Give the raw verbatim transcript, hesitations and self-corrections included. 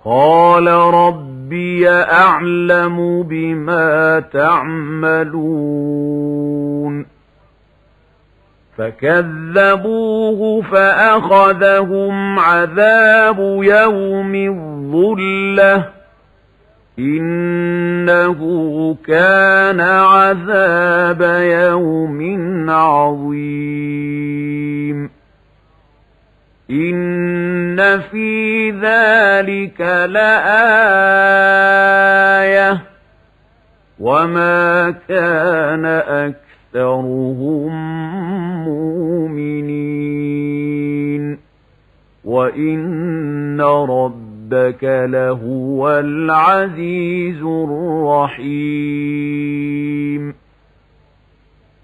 قال ربي أعلم بما تعملون فكذبوه فأخذهم عذاب يوم الظلة إنه كان عذاب يوم عظيم إن في ذلك لآية وما كان أكثرهم مؤمنين وإن ربك لهو العزيز الرحيم